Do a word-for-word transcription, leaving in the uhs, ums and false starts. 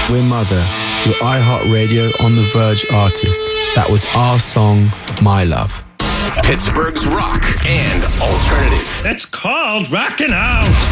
We're Mother, your iHeartRadio On The Verge artist. That was our song, My Love. Pittsburgh's rock and alternative. It's called Rockin' Out.